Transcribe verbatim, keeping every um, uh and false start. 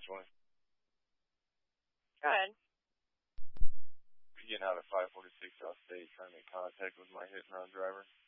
twenty. Go ahead. Getting out at five forty-six South State, trying to make contact with my hit and run driver.